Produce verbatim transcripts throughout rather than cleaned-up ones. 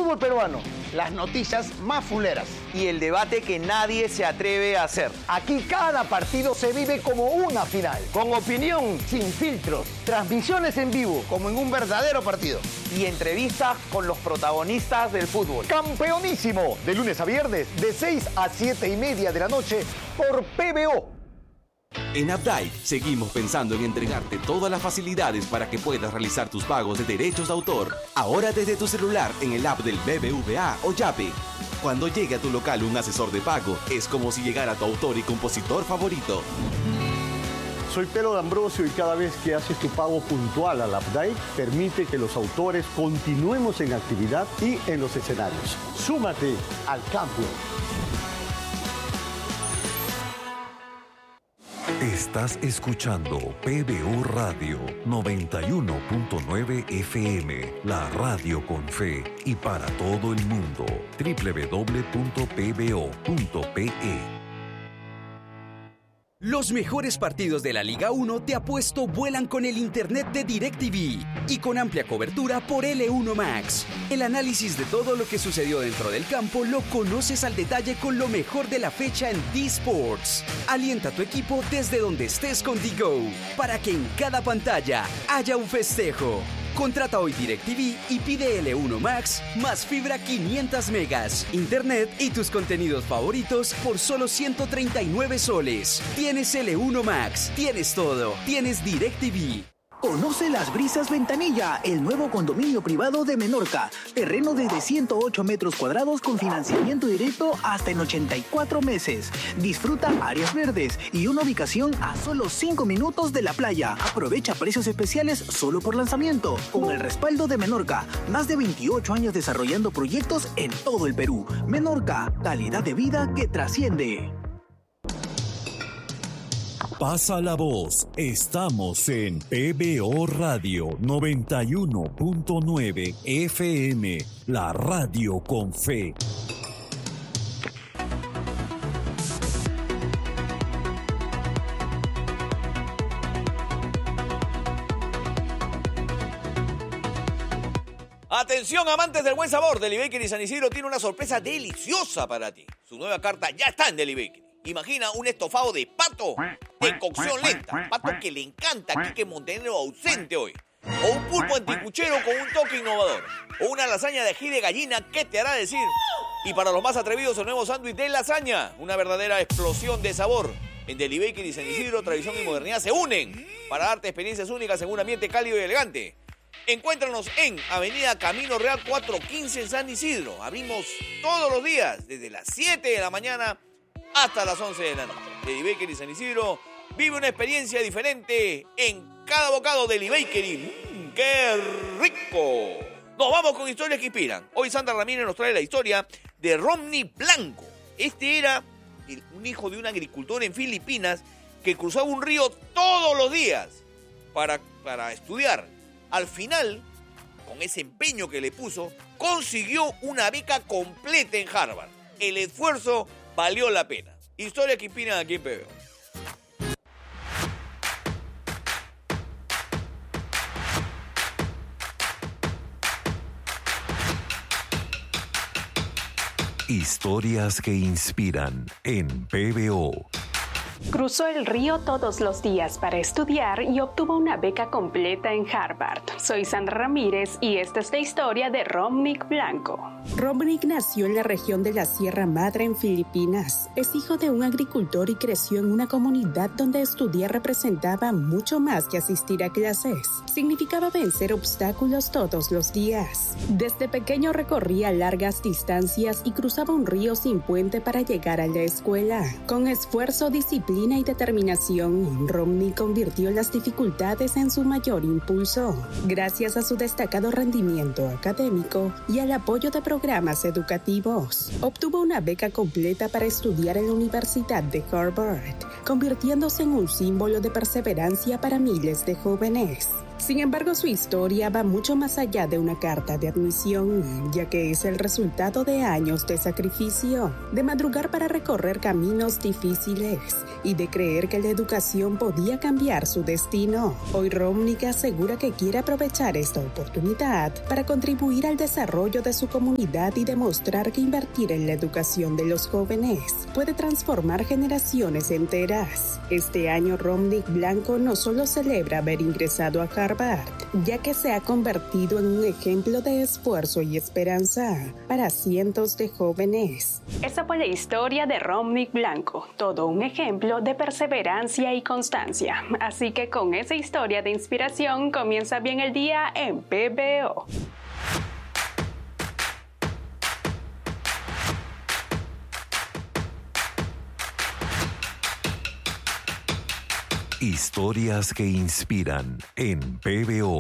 fútbol peruano, las noticias más fuleras y el debate que nadie se atreve a hacer. Aquí cada partido se vive como una final, con opinión, sin filtros, transmisiones en vivo, como en un verdadero partido, y entrevistas con los protagonistas del fútbol. Campeonísimo, de lunes a viernes, de seis a siete y media de la noche, por P B O. En Updike seguimos pensando en entregarte todas las facilidades para que puedas realizar tus pagos de derechos de autor. Ahora desde tu celular en el app del B B V A o Yape. Cuando llegue a tu local un asesor de pago, es como si llegara tu autor y compositor favorito. Soy Pedro D'Ambrosio y cada vez que haces tu pago puntual al Updike, permite que los autores continuemos en actividad y en los escenarios. Súmate al cambio. Estás escuchando P B O Radio noventa y uno punto nueve F M, la radio con fe y para todo el mundo. doble u doble u doble u punto p b o punto p e. Los mejores partidos de la Liga uno te apuesto vuelan con el internet de DirecTV y con amplia cobertura por L uno Max. El análisis de todo lo que sucedió dentro del campo lo conoces al detalle con lo mejor de la fecha en D-Sports. Alienta a tu equipo desde donde estés con D-Go para que en cada pantalla haya un festejo. Contrata hoy DirecTV y pide L uno Max más fibra quinientos megas, internet y tus contenidos favoritos por solo ciento treinta y nueve soles. Tienes L uno Max, tienes todo, tienes DirecTV. Conoce Las Brisas Ventanilla, el nuevo condominio privado de Menorca. Terreno desde ciento ocho metros cuadrados con financiamiento directo hasta en ochenta y cuatro meses. Disfruta áreas verdes y una ubicación a solo cinco minutos de la playa. Aprovecha precios especiales solo por lanzamiento. Con el respaldo de Menorca, más de veintiocho años desarrollando proyectos en todo el Perú. Menorca, calidad de vida que trasciende. Pasa la voz, estamos en P B O Radio noventa y uno punto nueve F M, la radio con fe. Atención, amantes del buen sabor, Deli Bakery San Isidro tiene una sorpresa deliciosa para ti. Su nueva carta ya está en Deli Bakery. Imagina un estofado de pato de cocción lenta, pato que le encanta a Quique Montenegro ausente hoy, o un pulpo anticuchero con un toque innovador, o una lasaña de ají de gallina que te hará decir. Y para los más atrevidos, el nuevo sándwich de lasaña, una verdadera explosión de sabor. En Deli Bakery San Isidro, tradición y modernidad se unen para darte experiencias únicas en un ambiente cálido y elegante. Encuéntranos en Avenida Camino Real cuatrocientos quince en San Isidro. Abrimos todos los días, desde las siete de la mañana hasta las once de la noche. Deli Bakery San Isidro vive una experiencia diferente en cada bocado. Deli Bakery. ¡Mmm, qué rico! Nos vamos con historias que inspiran. Hoy Sandra Ramírez nos trae la historia de Romney Blanco. Este era el, un hijo de un agricultor en Filipinas que cruzaba un río todos los días para, para estudiar. Al final, con ese empeño que le puso, consiguió una beca completa en Harvard. El esfuerzo valió la pena. Historia que inspiran aquí en P B O. Historias que inspiran en P B O. Cruzó el río todos los días para estudiar y obtuvo una beca completa en Harvard. Soy Sandra Ramírez y esta es la historia de Romney Blanco. Romney nació en la región de la Sierra Madre en Filipinas. Es hijo de un agricultor y creció en una comunidad donde estudiar representaba mucho más que asistir a clases. Significaba vencer obstáculos todos los días. Desde pequeño recorría largas distancias y cruzaba un río sin puente para llegar a la escuela. Con esfuerzo, disciplina y determinación, Romney convirtió las dificultades en su mayor impulso. Gracias a su destacado rendimiento académico y al apoyo de programas educativos, obtuvo una beca completa para estudiar en la Universidad de Harvard, convirtiéndose en un símbolo de perseverancia para miles de jóvenes. Sin embargo, su historia va mucho más allá de una carta de admisión, ya que es el resultado de años de sacrificio, de madrugar para recorrer caminos difíciles y de creer que la educación podía cambiar su destino. Hoy Romnick asegura que quiere aprovechar esta oportunidad para contribuir al desarrollo de su comunidad y demostrar que invertir en la educación de los jóvenes puede transformar generaciones enteras. Este año Romnick Blanco no solo celebra haber ingresado a Harvard, ya que se ha convertido en un ejemplo de esfuerzo y esperanza para cientos de jóvenes. Esa fue la historia de Romnick Blanco, todo un ejemplo de perseverancia y constancia. Así que con esa historia de inspiración comienza bien el día en P B O. Historias que inspiran en P B O.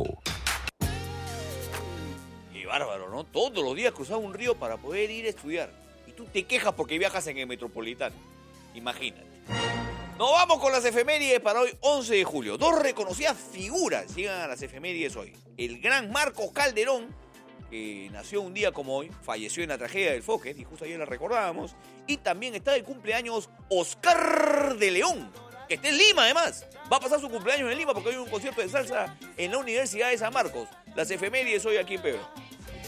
Qué bárbaro, ¿no? Todos los días cruzar un río para poder ir a estudiar. Y tú te quejas porque viajas en el Metropolitano. Imagínate. Nos vamos con las efemérides para hoy, once de julio. Dos reconocidas figuras llegan a las efemérides hoy. El gran Marcos Calderón, que nació un día como hoy, falleció en la tragedia del Fokker, y justo ayer la recordábamos. Y también está de cumpleaños Oscar de León, que está en Lima además. Va a pasar su cumpleaños en Lima porque hay un concierto de salsa en la Universidad de San Marcos. Las efemérides hoy aquí en P B O.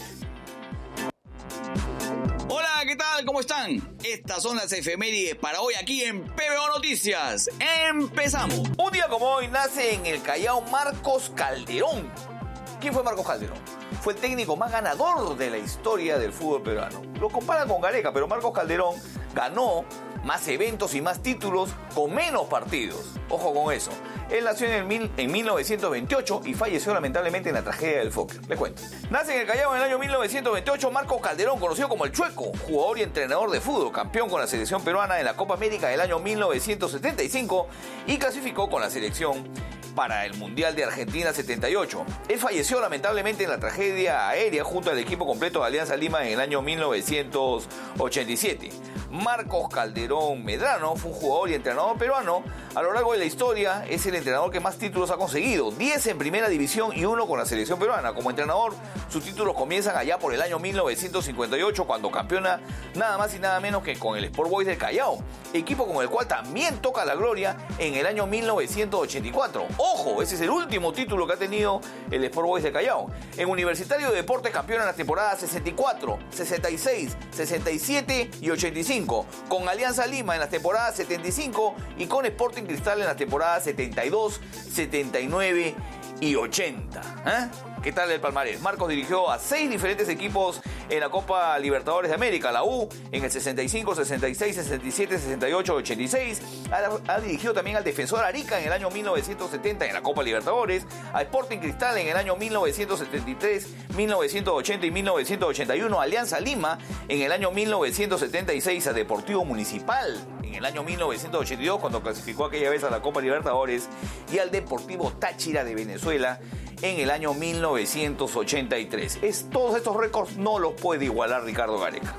Hola, ¿qué tal? ¿Cómo están? Estas son las efemérides para hoy aquí en P B O Noticias. ¡Empezamos! Un día como hoy nace en el Callao Marcos Calderón. ¿Quién fue Marcos Calderón? Fue el técnico más ganador de la historia del fútbol peruano. Lo comparan con Gareca, pero Marcos Calderón ganó más eventos y más títulos con menos partidos. Ojo con eso. Él nació en, el mil, en mil novecientos veintiocho y falleció lamentablemente en la tragedia del Fokker. Les cuento. Nace en el Callao en el año mil novecientos veintiocho Marcos Calderón, conocido como el Chueco, jugador y entrenador de fútbol, campeón con la selección peruana en la Copa América del año mil novecientos setenta y cinco y clasificó con la selección para el Mundial de Argentina setenta y ocho. Él falleció lamentablemente en la tragedia aérea junto al equipo completo de Alianza Lima en el año mil novecientos ochenta y siete. Marcos Calderón Medrano fue un jugador y entrenador peruano. A lo largo de la historia es el entrenador que más títulos ha conseguido, diez en primera división y uno con la selección peruana. Como entrenador, sus títulos comienzan allá por el año mil novecientos cincuenta y ocho, cuando campeona nada más y nada menos que con el Sport Boys del Callao, equipo con el cual también toca la gloria en el año mil novecientos ochenta y cuatro. Ojo, ese es el último título que ha tenido el Sport Boys del Callao. En Universitario de Deportes campeona en las temporadas sesenta y cuatro, sesenta y seis, sesenta y siete y ochenta y cinco, con Alianza Lima en las temporadas setenta y cinco y con Sporting Cristal en las temporadas setenta y dos, setenta y nueve y ochenta. ¿Eh? ¿Qué tal el palmarés? Marcos dirigió a seis diferentes equipos en la Copa Libertadores de América, la U en el sesenta y cinco, sesenta y seis, sesenta y siete, sesenta y ocho, ochenta y seis. Ha, ha dirigido también al Defensor Arica en el año mil novecientos setenta en la Copa Libertadores, a Sporting Cristal en el año mil novecientos setenta y tres, mil novecientos ochenta y mil novecientos ochenta y uno, Alianza Lima en el año mil novecientos setenta y seis, a Deportivo Municipal en el año mil novecientos ochenta y dos cuando clasificó aquella vez a la Copa Libertadores, y al Deportivo Táchira de Venezuela en el año mil novecientos ochenta y tres. Es, todos estos récords no los puede igualar Ricardo Gareca.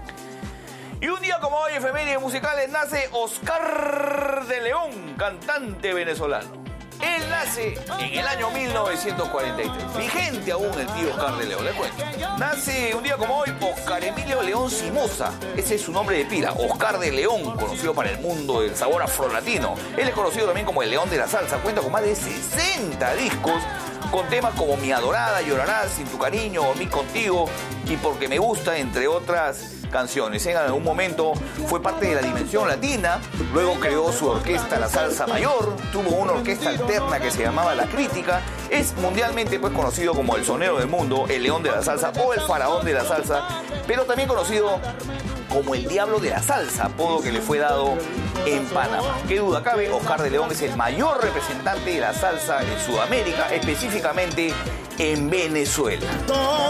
Y un día como hoy, efemérides musicales, nace Oscar de León, cantante venezolano. Él nace en el año mil novecientos cuarenta y tres. Vigente aún el tío Oscar de León, le cuento. Nace un día como hoy Oscar Emilio León Simosa. Ese es su nombre de pila, Oscar de León, conocido para el mundo del sabor afrolatino. Él es conocido también como el León de la Salsa. Cuenta con más de sesenta discos, con temas como Mi Adorada, Llorarás, Sin Tu Cariño, Dormí Contigo y Porque Me Gusta, entre otras canciones. En algún momento fue parte de la Dimensión Latina, luego creó su orquesta La Salsa Mayor, tuvo una orquesta alterna que se llamaba La Crítica, es mundialmente pues conocido como el sonero del mundo, el león de la salsa o el faraón de la salsa, pero también conocido como el diablo de la salsa, apodo que le fue dado en Panamá. Qué duda cabe, Oscar de León es el mayor representante de la salsa en Sudamérica, específicamente en Venezuela.